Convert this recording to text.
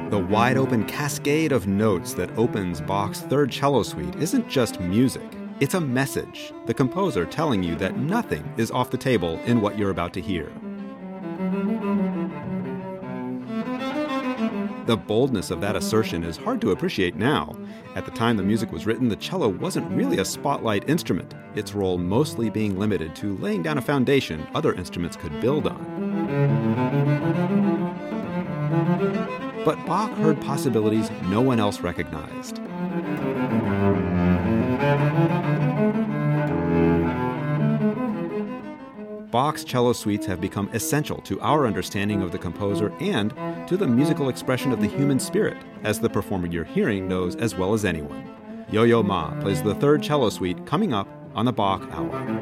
The wide-open cascade of notes that opens Bach's Third Cello Suite isn't just music. It's a message, the composer telling you that nothing is off the table in what you're about to hear. The boldness of that assertion is hard to appreciate now. At the time the music was written, the cello wasn't really a spotlight instrument, its role mostly being limited to laying down a foundation other instruments could build on. But Bach heard possibilities no one else recognized. Bach's cello suites have become essential to our understanding of the composer and to the musical expression of the human spirit, as the performer you're hearing knows as well as anyone. Yo-Yo Ma plays the Third Cello Suite coming up on the Bach Hour.